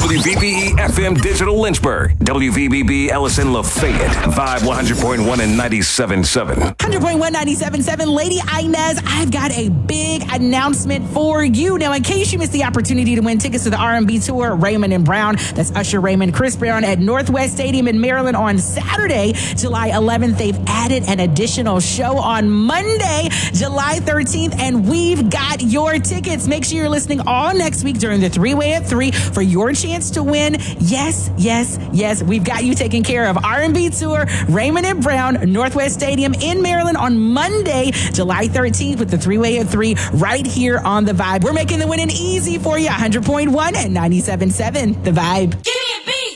WVBE FM Digital Lynchburg, WVBB Ellison Lafayette, Vibe 100.1 and 97.7. 100.1, 97.7. Lady Inez, I've got a big announcement for you. Now, in case you missed the opportunity to win tickets to the R&B tour, Raymond and Brown, that's Usher, Raymond, Chris Brown at Northwest Stadium in Maryland on Saturday, July 11th. They've added an additional show on Monday, July 13th, and we've got your tickets. Make sure you're listening all next week during the three-way at 3 for your chance to win. Yes, yes, yes. We've got you taken care of. R&B tour, Raymond and Brown, Northwest Stadium in Maryland on Monday, July 13th with the three-way at 3 right here on The Vibe. We're making the winning easy for you. 100.1 and 97.7. The Vibe. Give me a